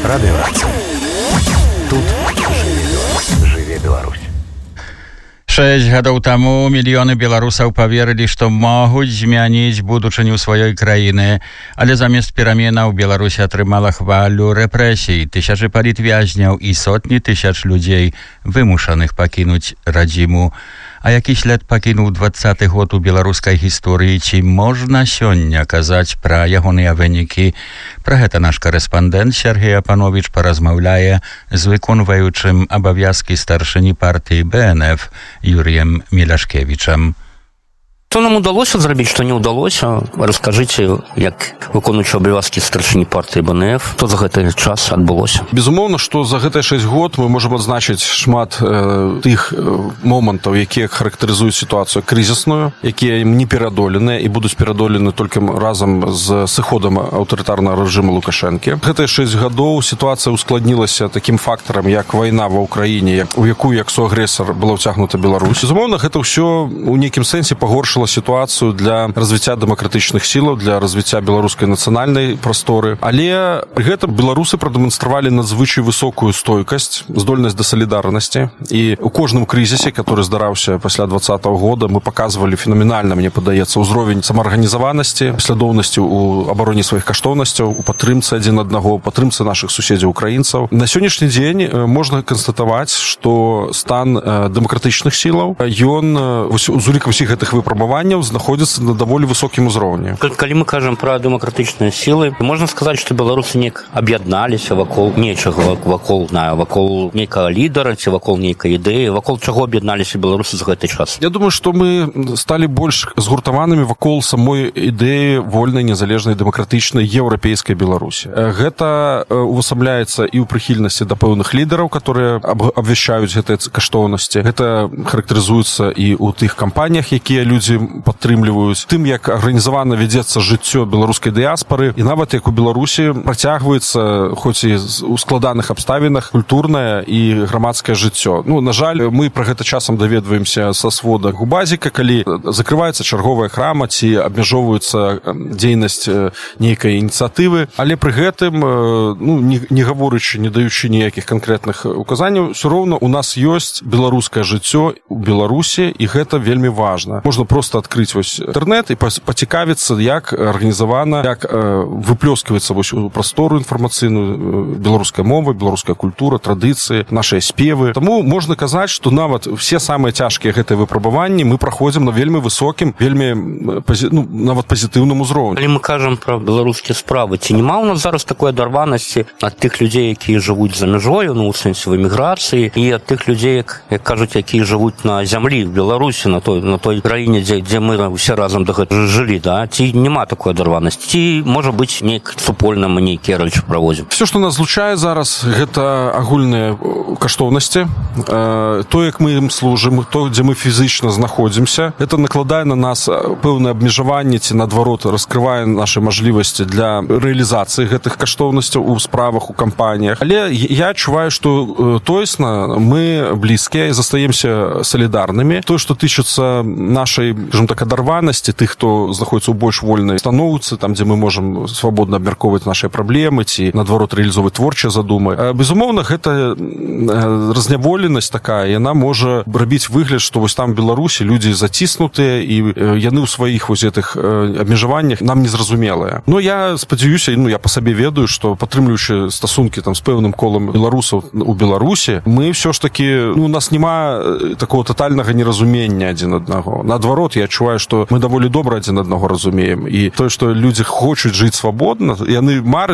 Радыёрацыя. Тут жыве Беларусь. 6 гадоў таму мільёны беларусаў паверылі, што могуць змяніць будучыню сваёй краіны, але замест пераменаў Беларусь атрымала хвалю рэпрэсій, тысячы палітвязняў і сотні тысяч людзей, вымушаных пакінуць радзіму. А які след пакінуў 20-й год у беларускай гісторыі, ці можна сёння казаць пра ягоныя вынікі? Пра гэта наш корэспандэнт Сергей Апанович паразмаўляе з выконваючым абавязкі старшыні партыі БНФ Юрыем Міляшкевічам. Што нам удалося зрабіць, што не ўдалося? Раскажыце, як выконваючы абавязкі старшыні партыі БНФ, што за гэты час адбылося? Безумоўна, што за гэтыя 6 год мы можам адзначыць шмат тых момантаў, якія характарызуюць сітуацыю крызісную, якія не пераадоленыя і будуць пераадолены толькі разам з сыходам аўтарытарнага рэжыму Лукашэнкі. Гэтыя 6 гадоў сітуацыя ускладнілася такім фактарам, як вайна ва ўкраіне, у якую як суагрэсар была ўцягнута Беларусь. Безумоўна, гэта ўсё у нейкім сэнсе пагоршыла сітуацыю для развіцця дэмакратычных сілаў, для развіцця беларускай нацыянальнай прасторы. Але пры гэтым беларусы прадэманстравалі надзвычай высокую стойкасць, здольнасць да салідарнасці. І ў кожным крызісе, который здараўся пасля 20-го года, мы паказвалі фенаменальна, мне падаецца, ўзровень самаарганізаванасці, паслядоўнасці ў абароне сваіх каштоўнасцяў, у падтрымцы адзін аднаго, падтрымцы нашых суседзяў украінцаў. На сённяшні дзень можна канстатаваць, што стан дэмакратычных сілаў, ён з улікам усіх гэтых выпрабаванняў знаходзіцца на даволі высокім узроўні. Калі мы кажам пра дэмакратычныя сілы, можна сказаць, што беларусы неяк аб'ядналіся вакол нечага, вакол нейкага лідара ці вакол нейкай ідэі, вакол чаго аб'ядналіся беларусы за гэты час? Я думаю, што мы сталі больш згуртаванымі вакол самой ідэі вольнай, незалежнай, дэмакратычнай, еўрапейскай Беларусі. Гэта увасабляецца і ў прыхільнасці да пэўных лідараў, которые абвяшчаюць гэтыя каштоўнасці. Гэта характарызуецца і ў тых кампаніях, якія людзі падтрымліваюць, тым, як арганізавана вядзецца жыццё беларускай дыяспары, і нават як у Беларусі працягваецца, хоць і ў складаных абставінах, культурнае і грамадскае жыццё. На жаль, мы пра гэта часам даведваемся са свода Губазіка, калі закрываецца чарговая храма ці абмяжоўваецца дзейнасць нейкай ініцыятывы, але пры гэтым, не гаворычы, не даючы ніякіх канкрэтных указанняў, усё роўна у нас ёсць беларускае жыццё у Беларусі, і гэта вельмі важна. Можна просто адкрыць інтэрнэт і пацікавіцца, як арганізавана, як выплёскваецца у прастору інфармацыйную беларуская мова, беларуская культура, традыцыі, нашыя спевы. Таму можна казаць, што нават все самыя цяжкія гэтыя выпрабаванні мы праходзім на вельмі высокім, вельмі нават пазітыўным узроўні. Калі мы кажам пра беларускія справы, ці няма ў нас зараз такой адарванасці ад тых людзей, якія жывуць за мяжою, у сэнсе в эміграцыі, і ад тых людзей, як кажуць, якія жывуць на зямлі в Беларусі, на той краіне, дзе мы ўсе разам да гэтага жылі, да? Ці няма такой адарванасці? Ці, можа быць, нейк супольна мы нейкія рэчы праводзім? Все, што нас злучае зараз, гэта агульныя каштоўнасці. То, як мы ім служым, то, дзе мы фізічна знаходзімся, гэта накладае на нас пэўнае абмежаванне ці, наадварот, раскрывае нашы мажлівасці для рэалізацыі гэтых каштоўнасцяў у справах, у кампаніях. Але я адчуваю, што тоесна мы блізкія і застаемся салідарнымі. Тое, што тычыцца нашай, скажем так, адарванасці, тых, хто знаходіцца ў больш вольнай станоўцы, там, дзе мы можам свабодна абмяркоўваць нашыя праблемы ці, наадварот, рэалізоўваць творчыя задумы. Безумоўна, гэта разняволенасць такая, яна можа рабіць выгляд, што вось там Беларусі людзі заціснутыя і яны ў сваіх вось гэтых абмежаваннях нам незразумелыя. Но я спадзяюся, я па сабе ведаю, што падтрымліваючы стасункі там з пэўным колам беларусаў у Беларусі, мы ўсё ж такі, у нас няма такого тотальнага неразумення адзін аднаго. Наадварот, я адчуваю, што мы даволі добра адзін аднаго разумеем. І тое, што людзі хочуць жыць свабодна, яны мараць